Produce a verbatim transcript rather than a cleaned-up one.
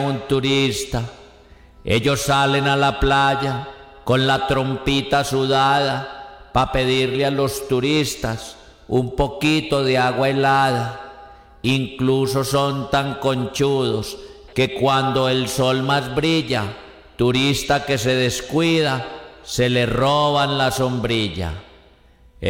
un turista. Ellos salen a la playa con la trompita sudada pa' pedirle a los turistas un poquito de agua helada. Incluso son tan conchudos que cuando el sol más brilla, turista que se descuida, se le roban la sombrilla.